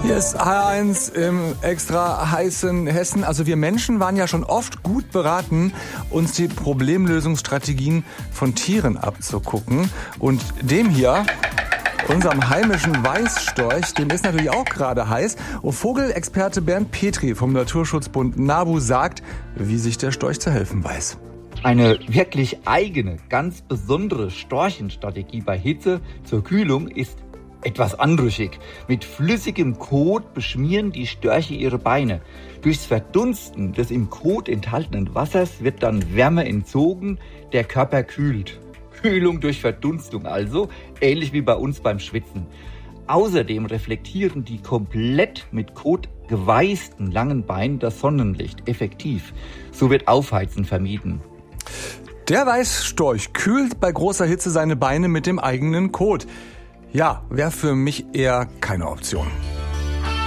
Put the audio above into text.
Hier ist HR1 im extra heißen Hessen. Also wir Menschen waren ja schon oft gut beraten, uns die Problemlösungsstrategien von Tieren abzugucken. Und dem hier, unserem heimischen Weißstorch, dem ist natürlich auch gerade heiß. Und Vogelexperte Bernd Petri vom Naturschutzbund NABU sagt, wie sich der Storch zu helfen weiß. Eine wirklich eigene, ganz besondere Storchenstrategie bei Hitze zur Kühlung ist etwas anrüchig. Mit flüssigem Kot beschmieren die Störche ihre Beine. Durchs Verdunsten des im Kot enthaltenen Wassers wird dann Wärme entzogen, der Körper kühlt. Kühlung durch Verdunstung also, ähnlich wie bei uns beim Schwitzen. Außerdem reflektieren die komplett mit Kot geweißten langen Beine das Sonnenlicht effektiv. So wird Aufheizen vermieden. Der Weißstorch kühlt bei großer Hitze seine Beine mit dem eigenen Kot. Ja, wäre für mich eher keine Option.